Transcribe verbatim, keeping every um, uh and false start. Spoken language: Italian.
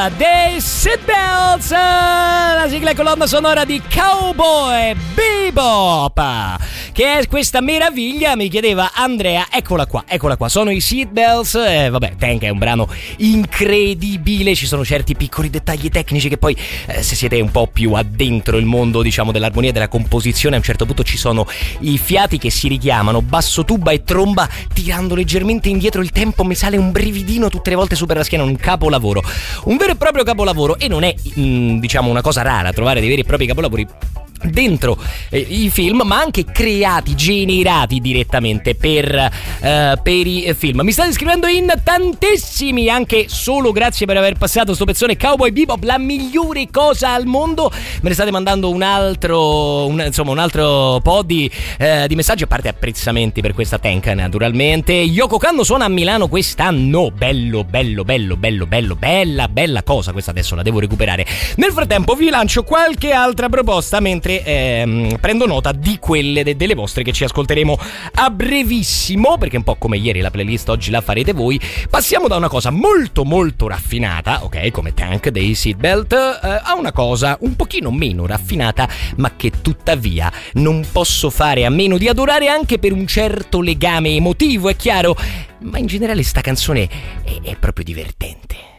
dei Seatbelts, la sigla e colonna sonora di Cowboy Bebop, che è questa meraviglia. Mi chiedeva Andrea, eccola qua, eccola qua, sono i Seatbelts. Eh, vabbè, Tank è un brano incredibile, ci sono certi piccoli dettagli tecnici che poi eh, se siete un po' più addentro il mondo, diciamo, dell'armonia e della composizione, a un certo punto ci sono i fiati che si richiamano, basso, tuba e tromba, tirando leggermente indietro il tempo mi sale un brividino tutte le volte su per la schiena. Un capolavoro, un vero e proprio capolavoro, e non è mh, diciamo una cosa rara trovare dei veri e propri capolavori dentro eh, i film, ma anche creati, generati direttamente per, eh, per i film. Mi state scrivendo in tantissimi, anche solo grazie per aver passato sto pezzone Cowboy Bebop, la migliore cosa al mondo. Me ne state mandando un altro un, insomma un altro po' di, eh, di messaggi, a parte apprezzamenti per questa Tank naturalmente. Yoko Kanno suona a Milano quest'anno, bello bello bello bello bello bella bella cosa questa, adesso la devo recuperare. Nel frattempo vi lancio qualche altra proposta mentre Ehm, prendo nota di quelle de- delle vostre che ci ascolteremo a brevissimo, perché un po' come ieri la playlist oggi la farete voi. Passiamo da una cosa molto molto raffinata, ok, come Tank dei Seatbelt, eh, a una cosa un pochino meno raffinata, ma che tuttavia non posso fare a meno di adorare anche per un certo legame emotivo, è chiaro, ma in generale sta canzone è, è proprio divertente.